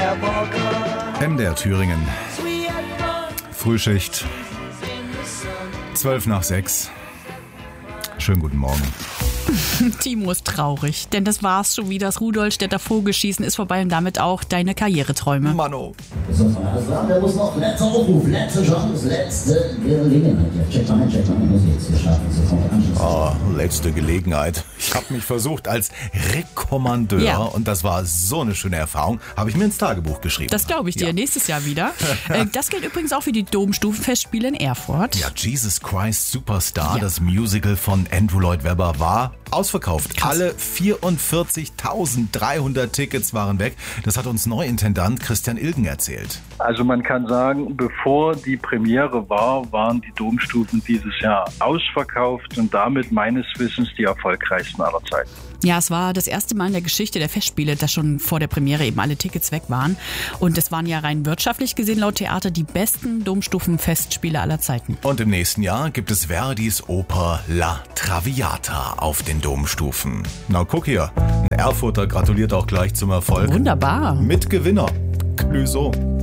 MDR Thüringen. Frühschicht. 5:12. Schönen guten Morgen. Timo ist traurig, denn das war's schon wieder. Das Rudolstädter Vogelschießen ist vorbei und damit auch deine Karriereträume. Mano. Der muss noch letzter Aufruf, letzte Chance, letzte Gelegenheit. Check mal ein, muss ich jetzt hier schaffen, sofort anschließen. Oh, letzte Gelegenheit. Ich habe mich versucht als Rekommandeur und das war so eine schöne Erfahrung. Habe ich mir ins Tagebuch geschrieben. Das glaube ich dir, nächstes Jahr wieder. Das gilt übrigens auch für die Domstufenfestspiele in Erfurt. Ja, Jesus Christ Superstar, das Musical von Andrew Lloyd Webber, war ausverkauft. Krass. Alle 44.300 Tickets waren weg. Das hat uns Neuintendant Christian Ilgen erzählt. Also man kann sagen, bevor die Premiere war, waren die Domstufen dieses Jahr ausverkauft und damit meines Wissens die erfolgreichsten aller Zeiten. Ja, es war das erste Mal in der Geschichte der Festspiele, dass schon vor der Premiere eben alle Tickets weg waren. Und es waren ja rein wirtschaftlich gesehen laut Theater die besten Domstufenfestspiele aller Zeiten. Und im nächsten Jahr gibt es Verdis Oper La Traviata auf den Domstufen. Na guck hier, ein Erfurter gratuliert auch gleich zum Erfolg. Wunderbar. Mitgewinner. Clüso.